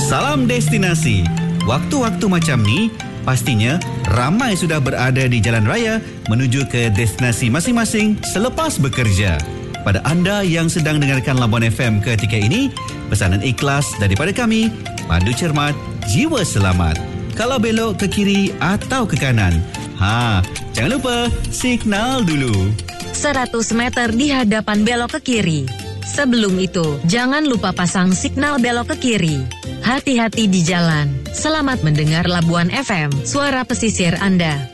Salam destinasi. Waktu-waktu macam ni, pastinya ramai sudah berada di jalan raya menuju ke destinasi masing-masing selepas bekerja. Pada anda yang sedang dengarkan Labuan FM ketika ini, pesanan ikhlas daripada kami, pandu cermat, jiwa selamat. Kalau belok ke kiri atau ke kanan, jangan lupa signal dulu. 100 meter di hadapan belok ke kiri. Sebelum itu, jangan lupa pasang signal belok ke kiri. Hati-hati di jalan. Selamat mendengar Labuan FM, suara pesisir Anda.